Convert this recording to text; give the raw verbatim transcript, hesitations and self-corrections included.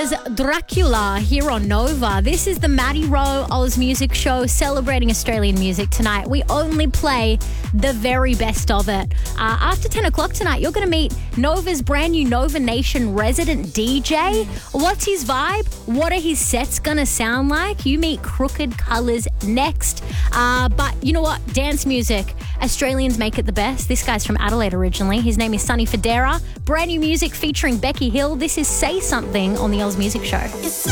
was Dracula here on Nova. This is the Maddie Rowe Oz Music Show celebrating Australian music tonight. We only play the very best of it. Uh, after ten o'clock tonight, you're going to meet Nova's brand new Nova Nation resident D J. What's his vibe? What are his sets going to sound like? You meet Crooked Colours next. Uh, but you know what? Dance music. Australians make it the best. This guy's from Adelaide originally. His name is Sonny Fodera. Brand new music featuring Becky Hill. This is Say Something on the Oz Music Show.